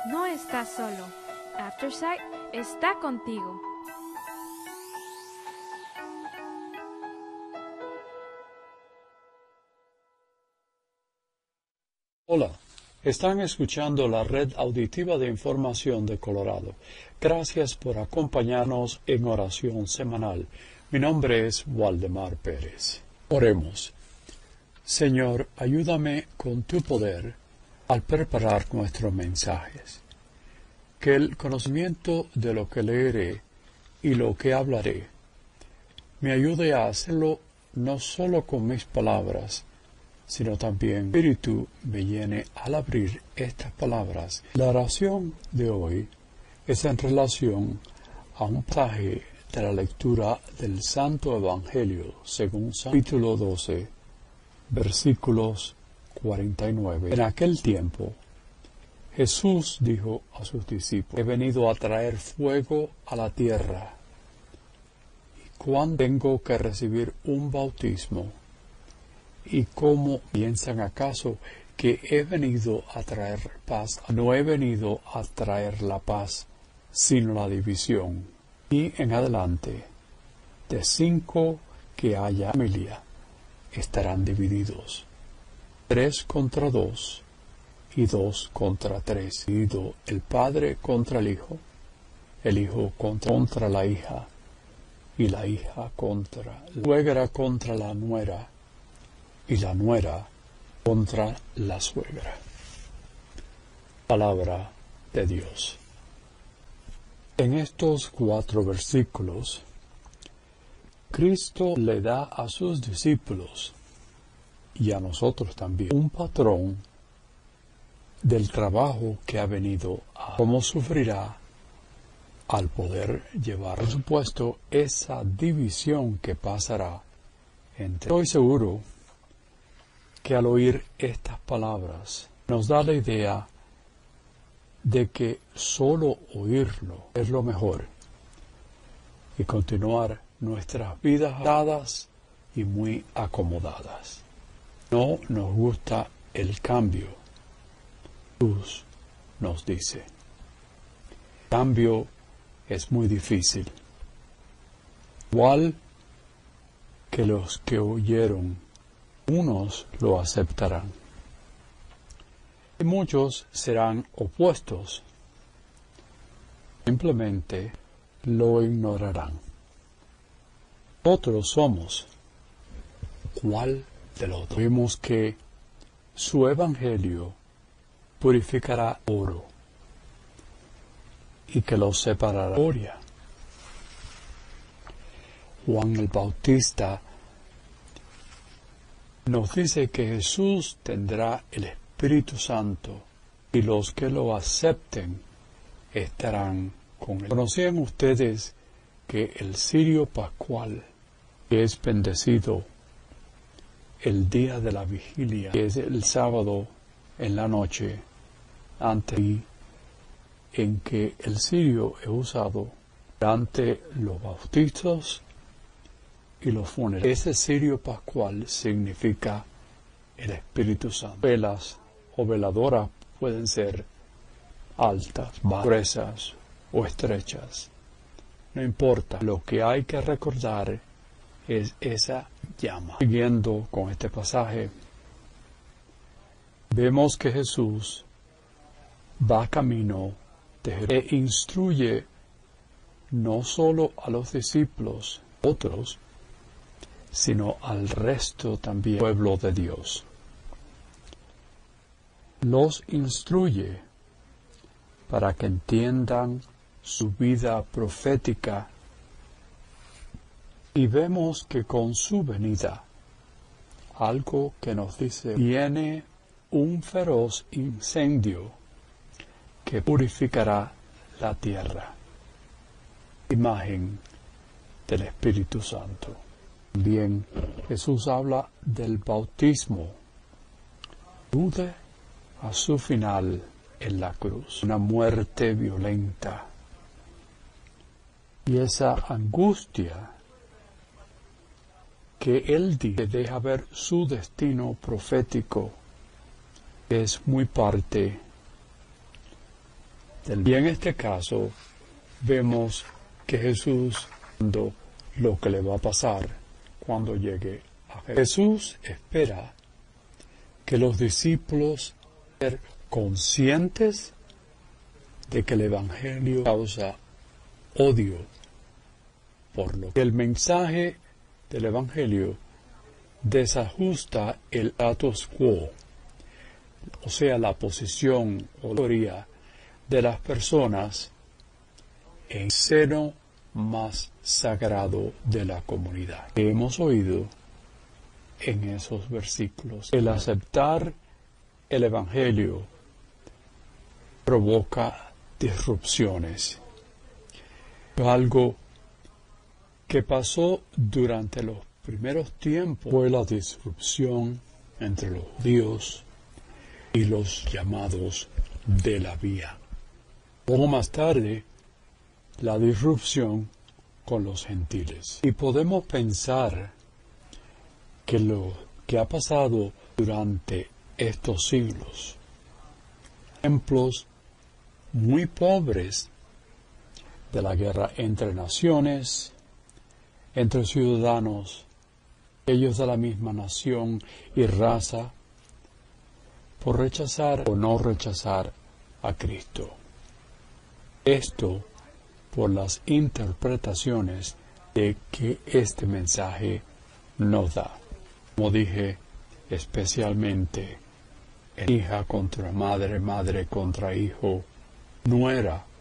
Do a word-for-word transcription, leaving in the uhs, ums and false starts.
No estás solo. Aftersight está contigo. Hola, están escuchando la Red Auditiva de Información de Colorado. Gracias por acompañarnos en oración semanal. Mi nombre es Waldemar Pérez. Oremos. Señor, ayúdame con tu poder al preparar nuestros mensajes. Que el conocimiento de lo que leeré y lo que hablaré me ayude a hacerlo no solo con mis palabras, sino también el Espíritu me llene al abrir estas palabras. La oración de hoy es en relación a un pasaje de la lectura del Santo Evangelio según San capítulo doce, versículos cuarenta y nueve. En aquel tiempo, Jesús dijo a sus discípulos: he venido a traer fuego a la tierra, y cuándo tengo que recibir un bautismo. ¿Y cómo piensan acaso que he venido a traer paz? No he venido a traer la paz, sino la división. Y en adelante, de cinco que haya familia, estarán divididos. Tres contra dos, y dos contra tres. Dividido el padre contra el hijo, el hijo contra, contra la hija, y la hija contra la suegra contra la nuera, y la nuera contra la suegra. Palabra de Dios. En estos cuatro versículos, Cristo le da a sus discípulos, y a nosotros también, un patrón del trabajo que ha venido a cómo sufrirá al poder llevar, por supuesto, esa división que pasará entre. Estoy seguro que al oír estas palabras nos da la idea de que solo oírlo es lo mejor y continuar nuestras vidas dadas y muy acomodadas. No nos gusta el cambio. Jesús nos dice: el cambio es muy difícil. Igual que los que oyeron, unos lo aceptarán, y muchos serán opuestos. Simplemente lo ignorarán. Nosotros somos ¿cuál del otro? Vimos que su evangelio purificará oro y que los separará de gloria. Juan el Bautista nos dice que Jesús tendrá el Espíritu Santo y los que lo acepten estarán con él. ¿Conocían ustedes que el cirio pascual, que es bendecido el día de la vigilia, que es el sábado en la noche, antes y en que el cirio es usado durante los bautizos y los funerales? Ese cirio pascual significa el Espíritu Santo. Velas o veladoras pueden ser altas, gruesas o estrechas. No importa. Lo que hay que recordar es esa llama. Siguiendo con este pasaje, vemos que Jesús va camino de Jerusalén e instruye no solo a los discípulos, otros, sino al resto también del pueblo de Dios. Los instruye para que entiendan su vida profética, y vemos que con su venida, algo que nos dice, viene un feroz incendio que purificará la tierra. Imagen del Espíritu Santo. También Jesús habla del bautismo. Alude a su final en la cruz, una muerte violenta. Y esa angustia que él dice deja ver su destino profético, que es muy parte Y en este caso vemos que Jesús lo que le va a pasar cuando llegue a Jesús. Jesús espera que los discípulos sean conscientes de que el Evangelio causa odio por lo que el mensaje del Evangelio desajusta el status quo, o sea, la posición o la teoría de las personas en el seno más sagrado de la comunidad. Que hemos oído en esos versículos. El aceptar el Evangelio provoca disrupciones. Algo que pasó durante los primeros tiempos fue la disrupción entre los judíos y los llamados de la vía. Poco más tarde, la disrupción con los gentiles. Y podemos pensar que lo que ha pasado durante estos siglos, ejemplos muy pobres de la guerra entre naciones, entre ciudadanos, ellos de la misma nación y raza, por rechazar o no rechazar a Cristo. Esto por las interpretaciones de que este mensaje nos da. Como dije, especialmente hija contra madre, madre contra hijo, nuera